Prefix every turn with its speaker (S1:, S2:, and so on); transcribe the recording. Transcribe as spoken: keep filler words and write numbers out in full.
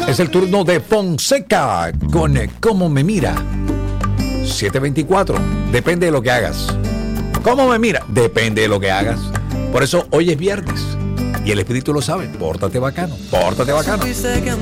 S1: Es el turno de Fonseca con eh, Cómo me mira. siete veinticuatro. Depende de lo que hagas. ¿Cómo me mira? Depende de lo que hagas. Por eso hoy es viernes. Y el espíritu lo sabe. Pórtate bacano. Pórtate bacano.